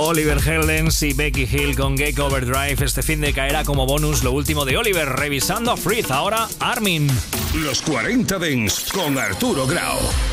Oliver Heldens y Becky Hill con Geek Overdrive. Este fin de caerá como bonus lo último de Oliver, revisando a Freeze. Ahora Armin. Los 40 Dents con Arturo Grau.